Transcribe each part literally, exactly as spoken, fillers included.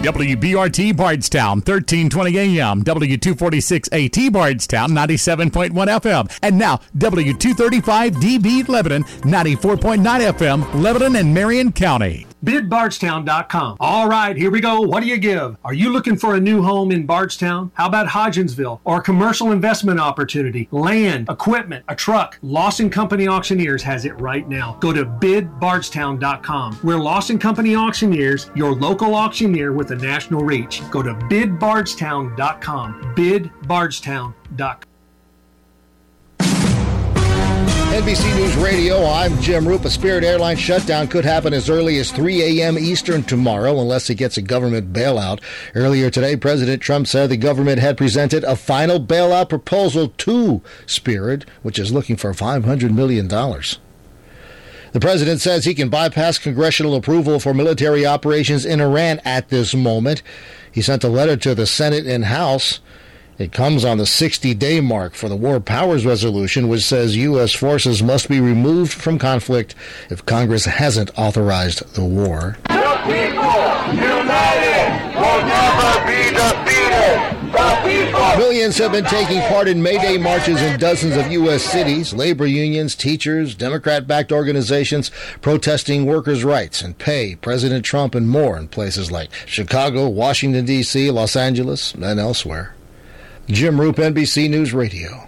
W B R T Bardstown, thirteen twenty A M, W two forty-six A T Bardstown, ninety-seven point one F M, and now W two thirty-five D B Lebanon, ninety-four point nine F M, Lebanon and Marion County. bid bardstown dot com. All right, here we go. What do you give? Are you looking for a new home in Bardstown? How about Hodgensville or commercial investment opportunity, land, equipment, a truck? Lawson Company Auctioneers has it right now. Go to bid bardstown dot com. We're Lawson Company Auctioneers, your local auctioneer with a national reach. Go to bid bardstown dot com. bid bardstown dot com. N B C News Radio, I'm Jim Roop. A Spirit Airlines shutdown could happen as early as three A M Eastern tomorrow unless it gets a government bailout. Earlier today, President Trump said the government had presented a final bailout proposal to Spirit, which is looking for five hundred million dollars. The president says he can bypass congressional approval for military operations in Iran at this moment. He sent a letter to the Senate and House. It comes on the sixty-day mark for the War Powers Resolution, which says U S forces must be removed from conflict if Congress hasn't authorized the war. The people united will never be defeated. The people. Millions have been taking part in May Day marches in dozens of U S cities. Labor unions, teachers, Democrat-backed organizations protesting workers' rights and pay, President Trump, and more in places like Chicago, Washington, D C, Los Angeles, and elsewhere. Jim Roop, N B C News Radio.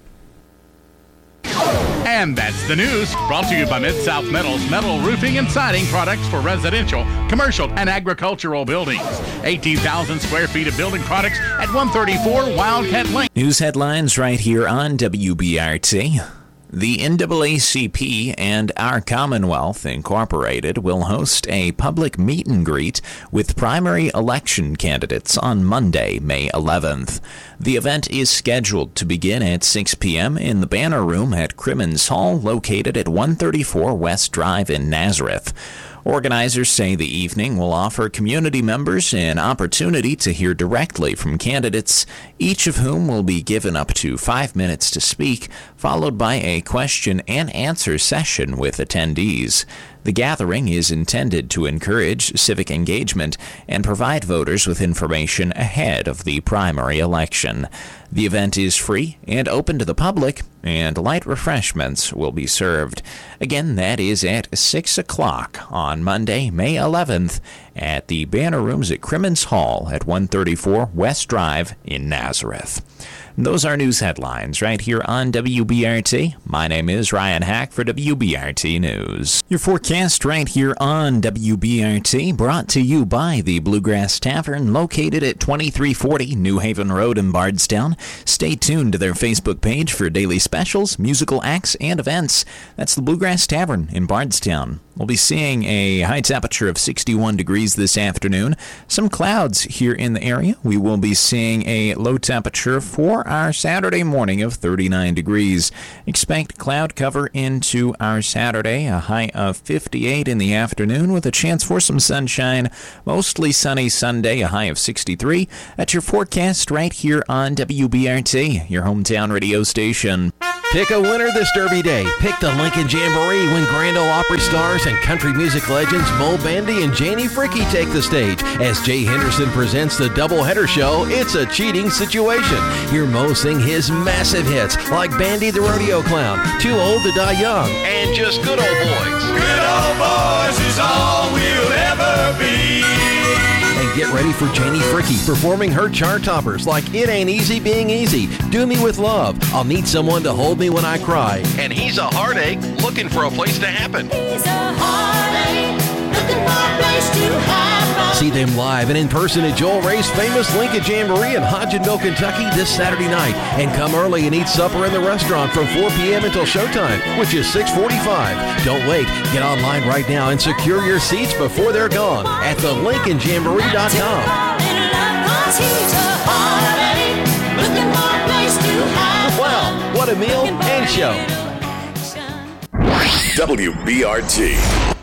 And that's the news, brought to you by Mid-South Metals, metal roofing and siding products for residential, commercial, and agricultural buildings. eighteen thousand square feet of building products at one thirty-four Wildcat Lane. News headlines right here on W B R T. The N double A C P and Our Commonwealth Incorporated will host a public meet and greet with primary election candidates on Monday, May eleventh. The event is scheduled to begin at six p.m. in the Banner Room at Crimmins Hall, located at one thirty-four West Drive in Nazareth. Organizers say the evening will offer community members an opportunity to hear directly from candidates, each of whom will be given up to five minutes to speak, followed by a question and answer session with attendees. The gathering is intended to encourage civic engagement and provide voters with information ahead of the primary election. The event is free and open to the public, and light refreshments will be served. Again, that is at six o'clock on Monday, May eleventh, at the Banner Rooms at Crimmins Hall at one thirty-four West Drive in Nazareth. Those are news headlines right here on W B R T. My name is Ryan Hack for W B R T News. Your forecast right here on W B R T, brought to you by the Bluegrass Tavern, located at twenty-three forty New Haven Road in Bardstown. Stay tuned to their Facebook page for daily specials, musical acts, and events. That's the Bluegrass Tavern in Bardstown. We'll be seeing a high temperature of sixty-one degrees this afternoon. Some clouds here in the area. We will be seeing a low temperature for our Saturday morning of thirty-nine degrees. Expect cloud cover into our Saturday, a high of fifty-eight in the afternoon with a chance for some sunshine. Mostly sunny Sunday, a high of sixty-three. That's your forecast right here on W B R T, your hometown radio station. Pick a winner this Derby Day. Pick the Lincoln Jamboree when Grand Ole Opry stars and country music legends Mo Bandy and Janie Fricke take the stage. As Jay Henderson presents the doubleheader show, it's a cheating situation. Hear Mo sing his massive hits like Bandy the Rodeo Clown, Too Old to Die Young, and Just Good Old Boys. Good old boys is all we'll ever be. And get ready for Janie Fricke performing her chart toppers like It Ain't Easy Being Easy, Do Me With Love, I'll Need Someone to Hold Me When I Cry, and He's a Heartache Looking for a Place to Happen. He's a heartache looking for a place to happen. See them live and in person at Joel Ray's famous Lincoln Jamboree in Hodgenville, Kentucky this Saturday night. And come early and eat supper in the restaurant from four p.m. until showtime, which is six forty-five. Don't wait. Get online right now and secure your seats before they're gone at the lincoln jamboree dot com. Wow, what a meal and show. W B R T.